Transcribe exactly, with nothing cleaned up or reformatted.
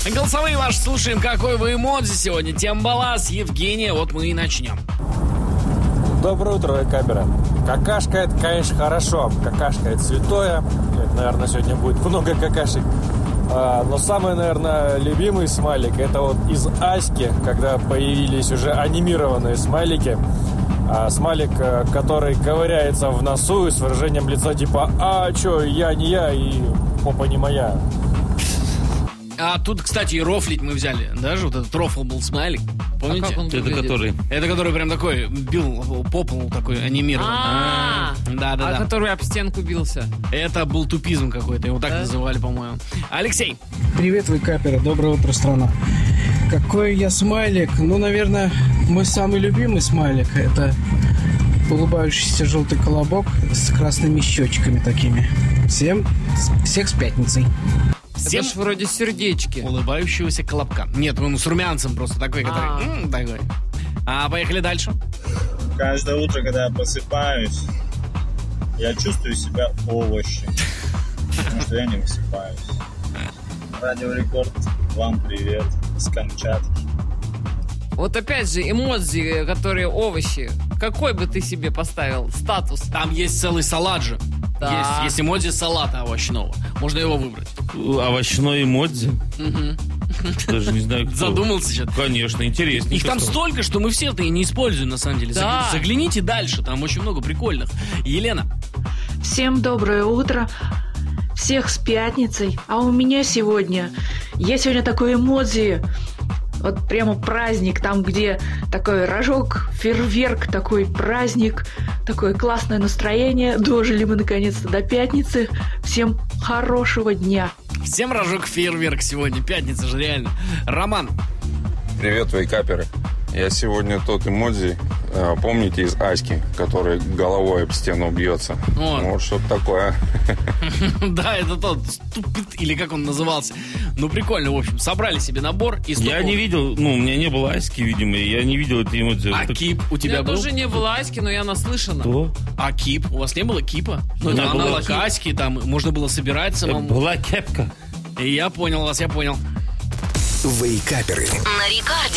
Голосовые ваши слушаем. Какой вы эмодзи сегодня? Тембалас, Евгения. Вот мы и начнем. Доброе утро, камера. Какашка — это, конечно, хорошо. Какашка — это святое. Нет, наверное, сегодня будет много какашек. А, но самый, наверное, любимый смайлик — это вот из Аськи, когда появились уже анимированные смайлики. А, смайлик, который ковыряется в носу и с выражением лица типа «А, чё, я не я и попа не моя». А тут, кстати, и рофлить мы взяли. Даже вот этот рофл был смайлик. Помните? А как он Это выглядит? который? Это который прям такой бил по полу, такой анимированный. А, Да, да, а да. который об стенку бился. Это был тупизм какой-то, его так Да? называли, по-моему. Алексей. Привет, вы каперы, доброе утро, страна. Какой я смайлик? Ну, наверное, мой самый любимый смайлик — это улыбающийся желтый колобок с красными щечками такими. Всем, всех с пятницей. Всем Это ж вроде сердечки. улыбающегося колобка. Нет, он с румянцем просто такой, который... А. м, такой. А, поехали дальше. Каждое утро, когда я просыпаюсь, я чувствую себя овощем, потому что я не высыпаюсь. Радио Рекорд, вам привет с Камчатки. Вот опять же, эмодзи, которые овощи. Какой бы ты себе поставил статус? Там есть целый салат же. Да. Есть, есть эмодзи салата овощного. Можно его выбрать. Овощной эмодзи. Даже не знаю, кто. Задумался что-то. Конечно, интереснее. Их там столько, что мы все-то и не используем, на самом деле. Да. Загля- Загляните дальше, там очень много прикольных. Елена. Всем доброе утро. Всех с пятницей. А у меня сегодня... Я сегодня такой эмодзи... Вот прямо праздник, там, где такой рожок, фейерверк, такой праздник, такое классное настроение. Дожили мы наконец-то до пятницы. Всем хорошего дня. Всем рожок фейерверк сегодня. Пятница же реально. Роман. Привет, вейкаперы. Я сегодня тот эмодзи, э, помните, из Аськи, который головой об стену бьется. Вот. Вот что-то такое. Да, это тот ступид, или как он назывался. Ну, прикольно, в общем. Собрали себе набор из... Я не видел, ну, у меня не было Аськи, видимо, и я не видел эти эмодзи. А Так- кип у У тебя меня был? тоже не было Аськи, но я наслышана. Что? А кип? У вас не было кипа? Ну, Да, это было аналог кип. Аськи, там можно было собирать самому. Была кепка. И я понял вас, я понял. Вейкаперы. На Рекорде.